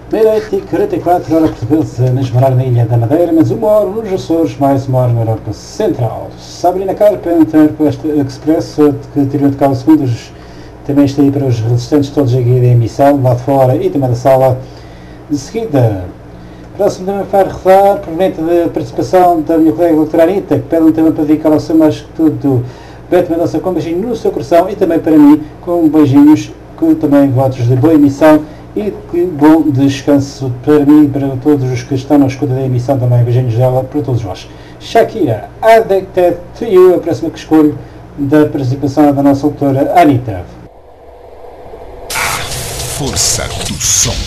Meia-noite e 44 hora portuguesa, mesmo horário na Ilha da Madeira, mas uma hora nos Açores, mais uma hora na Europa Central. Sabrina Carpenter, com este Expresso, que tirou de cabo segundos, também está aí para os resistentes todos aqui da emissão, lá de fora e também da sala. De seguida, próximo tema para rodar, proveniente da participação da minha colega doutora Anitta, que pede um tema para dedicar ao seu mais que tudo, Beto Mendonça com um beijinho no seu coração e também para mim, com beijinhos, com também votos de boa emissão. E que bom descanso para mim e para todos os que estão na escuta da emissão também. Beijinhos dela para todos vós. Shakira, Addicted to You, a próxima que escolho da participação da nossa autora Anitta. Força do som.